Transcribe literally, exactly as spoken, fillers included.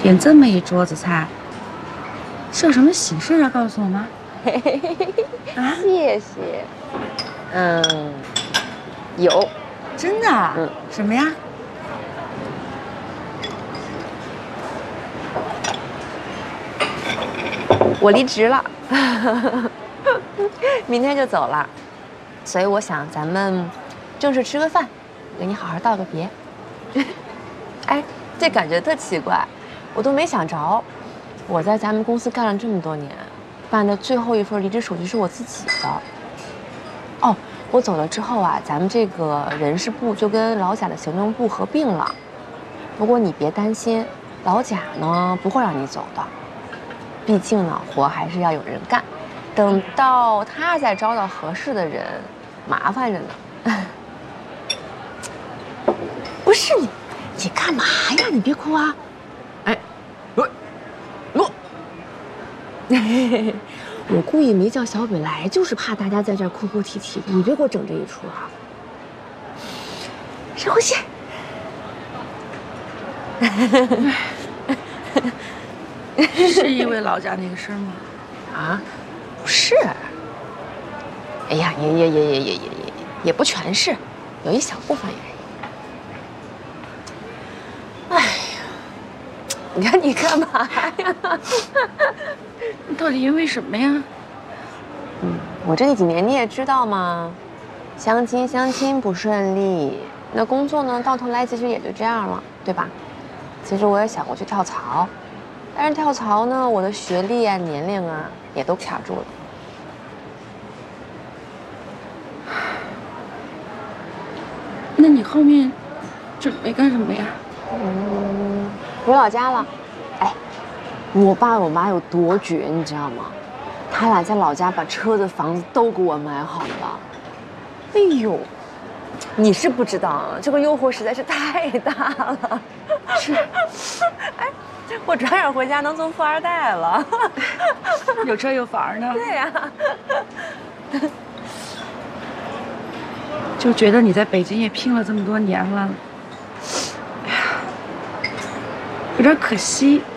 点这么一桌子菜，是有什么喜事要告诉我吗？ 嘿嘿嘿嘿嘿，啊，谢谢。嗯，有。 真的？嗯，什么呀？ 我离职了，明天就走了，所以我想咱们正式吃个饭，给你好好道个别。哎，这感觉特奇怪，我都没想着，我在咱们公司干了这么多年，办的最后一份离职手续是我自己的。哦，我走了之后啊，咱们这个人事部就跟老贾的行政部合并了。不过你别担心，老贾呢不会让你走的。毕竟呢，活还是要有人干，等到他再招到合适的人，麻烦着呢。不是你，你干嘛呀？你别哭啊！哎，我我，我故意没叫小北来，就是怕大家在这儿哭哭啼啼的，你别给我整这一出啊！深呼吸。 是因为老贾那个事儿吗？ 啊，不是。哎呀，也也也也也也也也不全是，有一小部分原因。哎呀，你看你干嘛呀？ 到底因为什么呀？ 嗯，我这几年你也知道嘛，相亲相亲不顺利，那工作呢，到头来其实也就这样了，对吧？其实我也想过去跳槽。但是跳槽呢，我的学历啊、年龄啊，也都卡住了。 那你后面准备干什么呀？ 嗯，回老家了。哎，我爸我妈有多绝，你知道吗？他俩在老家把车子、房子都给我买好了。哎呦，你是不知道啊，这个诱惑实在是太大了。 是， 哎。我转眼回家能做富二代了， 有车有房呢。 对呀、啊， 就觉得你在北京也拼了这么多年了，哎呀，有点可惜。